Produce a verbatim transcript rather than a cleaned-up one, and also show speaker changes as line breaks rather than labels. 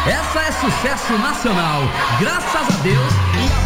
Essa é sucesso nacional, graças a Deus e a